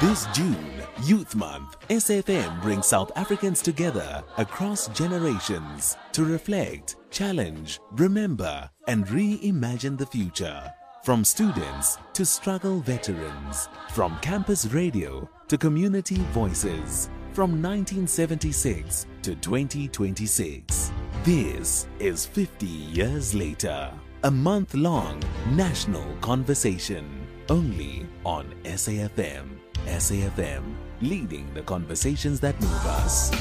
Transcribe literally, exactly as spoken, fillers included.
This June, Youth Month, S A F M brings South Africans together across generations to reflect, challenge, remember, and reimagine the future. From students to struggle veterans, from campus radio to community voices, from nineteen seventy-six to twenty twenty-six. This is fifty years later. A month-long national conversation only on S A F M. S A F M, leading the conversations that move us.